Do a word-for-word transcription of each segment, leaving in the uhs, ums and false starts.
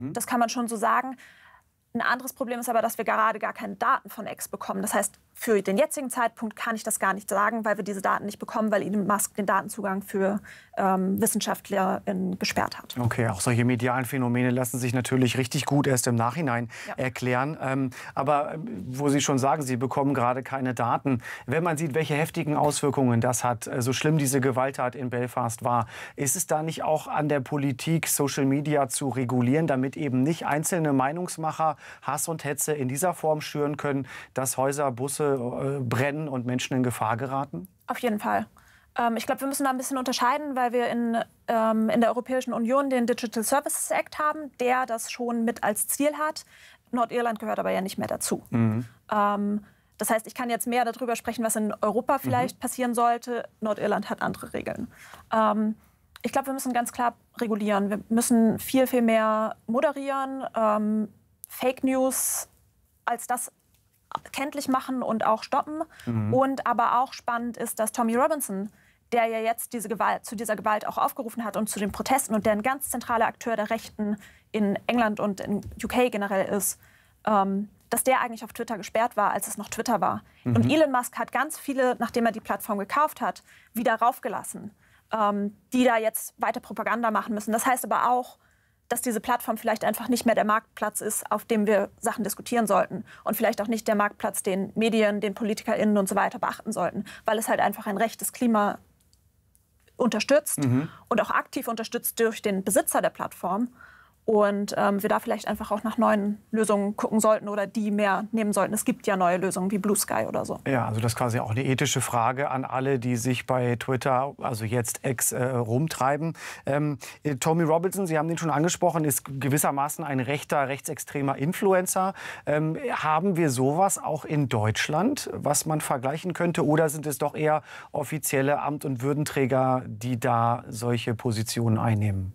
Hm? Das kann man schon so sagen. Ein anderes Problem ist aber, dass wir gerade gar keine Daten von X bekommen. Das heißt, für den jetzigen Zeitpunkt kann ich das gar nicht sagen, weil wir diese Daten nicht bekommen, weil Elon Musk den Datenzugang für ähm, WissenschaftlerInnen gesperrt hat. Okay, auch solche medialen Phänomene lassen sich natürlich richtig gut erst im Nachhinein ja. erklären. Ähm, aber wo Sie schon sagen, Sie bekommen gerade keine Daten. Wenn man sieht, welche heftigen Auswirkungen das hat, so schlimm diese Gewalttat in Belfast war, ist es da nicht auch an der Politik, Social Media zu regulieren, damit eben nicht einzelne Meinungsmacher Hass und Hetze in dieser Form schüren können, dass Häuser, Busse äh, brennen und Menschen in Gefahr geraten? Auf jeden Fall. Ähm, ich glaube, wir müssen da ein bisschen unterscheiden, weil wir in, ähm, in der Europäischen Union den Digital Services Act haben, der das schon mit als Ziel hat. Nordirland gehört aber ja nicht mehr dazu. Mhm. Ähm, das heißt, ich kann jetzt mehr darüber sprechen, was in Europa vielleicht mhm. passieren sollte. Nordirland hat andere Regeln. Ähm, ich glaube, wir müssen ganz klar regulieren. Wir müssen viel, viel mehr moderieren, ähm, Fake News als das kenntlich machen und auch stoppen. Mhm. Und aber auch spannend ist, dass Tommy Robinson, der ja jetzt diese Gewalt, zu dieser Gewalt auch aufgerufen hat und zu den Protesten und der ein ganz zentraler Akteur der Rechten in England und in U K generell ist, ähm, dass der eigentlich auf Twitter gesperrt war, als es noch Twitter war. Mhm. Und Elon Musk hat ganz viele, nachdem er die Plattform gekauft hat, wieder raufgelassen, ähm, die da jetzt weiter Propaganda machen müssen. Das heißt aber auch, dass diese Plattform vielleicht einfach nicht mehr der Marktplatz ist, auf dem wir Sachen diskutieren sollten. Und vielleicht auch nicht der Marktplatz, den Medien, den PolitikerInnen und so weiter beachten sollten. Weil es halt einfach ein rechtes Klima unterstützt mhm. und auch aktiv unterstützt durch den Besitzer der Plattform. Und ähm, wir da vielleicht einfach auch nach neuen Lösungen gucken sollten oder die mehr nehmen sollten. Es gibt ja neue Lösungen wie Blue Sky oder so. Ja, also das ist quasi auch eine ethische Frage an alle, die sich bei Twitter, also jetzt X, äh, rumtreiben. Ähm, Tommy Robinson, Sie haben den schon angesprochen, ist gewissermaßen ein rechter, rechtsextremer Influencer. Ähm, haben wir sowas auch in Deutschland, was man vergleichen könnte? Oder sind es doch eher offizielle Amt- und Würdenträger, die da solche Positionen einnehmen?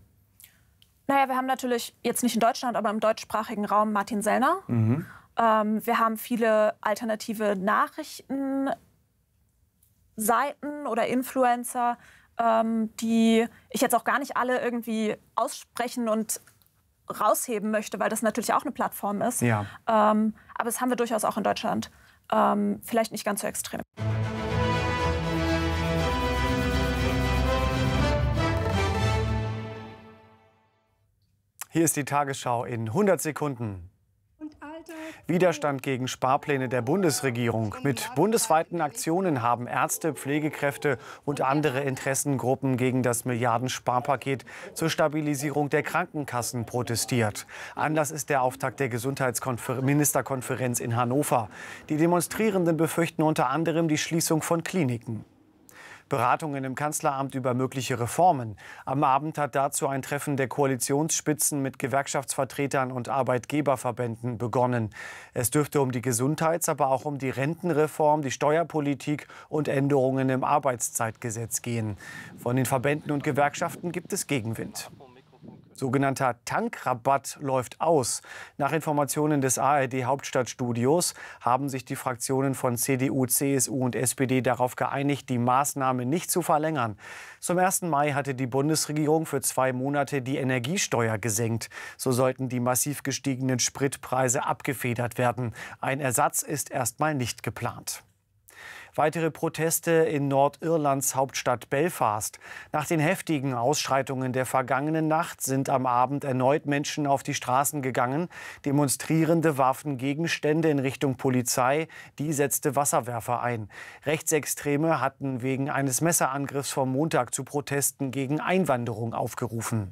Naja, wir haben natürlich jetzt nicht in Deutschland, aber im deutschsprachigen Raum Martin Sellner. Mhm. Ähm, wir haben viele alternative Nachrichtenseiten oder Influencer, ähm, die ich jetzt auch gar nicht alle irgendwie aussprechen und rausheben möchte, weil das natürlich auch eine Plattform ist. Ja. Ähm, aber das haben wir durchaus auch in Deutschland. Ähm, vielleicht nicht ganz so extrem. Hier ist die Tagesschau in hundert Sekunden. Widerstand gegen Sparpläne der Bundesregierung. Mit bundesweiten Aktionen haben Ärzte, Pflegekräfte und andere Interessengruppen gegen das Milliardensparpaket zur Stabilisierung der Krankenkassen protestiert. Anlass ist der Auftakt der Gesundheitsministerkonferenz in Hannover. Die Demonstrierenden befürchten unter anderem die Schließung von Kliniken. Beratungen im Kanzleramt über mögliche Reformen. Am Abend hat dazu ein Treffen der Koalitionsspitzen mit Gewerkschaftsvertretern und Arbeitgeberverbänden begonnen. Es dürfte um die Gesundheits-, aber auch um die Rentenreform, die Steuerpolitik und Änderungen im Arbeitszeitgesetz gehen. Von den Verbänden und Gewerkschaften gibt es Gegenwind. Sogenannter Tankrabatt läuft aus. Nach Informationen des A R D-Hauptstadtstudios haben sich die Fraktionen von C D U, C S U und S P D darauf geeinigt, die Maßnahme nicht zu verlängern. Zum ersten Mai hatte die Bundesregierung für zwei Monate die Energiesteuer gesenkt. So sollten die massiv gestiegenen Spritpreise abgefedert werden. Ein Ersatz ist erstmal nicht geplant. Weitere Proteste in Nordirlands Hauptstadt Belfast. Nach den heftigen Ausschreitungen der vergangenen Nacht sind am Abend erneut Menschen auf die Straßen gegangen. Demonstrierende warfen Gegenstände in Richtung Polizei. Die setzte Wasserwerfer ein. Rechtsextreme hatten wegen eines Messerangriffs vom Montag zu Protesten gegen Einwanderung aufgerufen.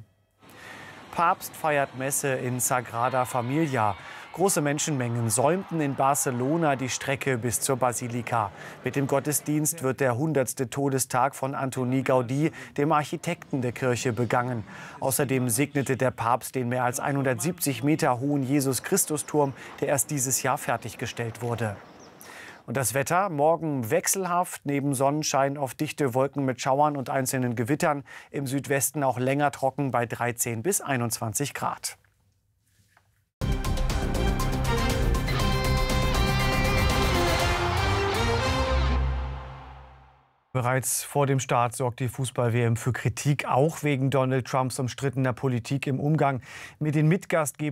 Papst feiert Messe in Sagrada Familia. Große Menschenmengen säumten in Barcelona die Strecke bis zur Basilika. Mit dem Gottesdienst wird der hundertste Todestag von Antoni Gaudí, dem Architekten der Kirche, begangen. Außerdem segnete der Papst den mehr als hundertsiebzig Meter hohen Jesus-Christus-Turm, der erst dieses Jahr fertiggestellt wurde. Und das Wetter, morgen wechselhaft, neben Sonnenschein oft dichte Wolken mit Schauern und einzelnen Gewittern. Im Südwesten auch länger trocken bei dreizehn bis einundzwanzig Grad. Bereits vor dem Start sorgt die Fußball-W M für Kritik, auch wegen Donald Trumps umstrittener Politik im Umgang mit den Mitgastgebern.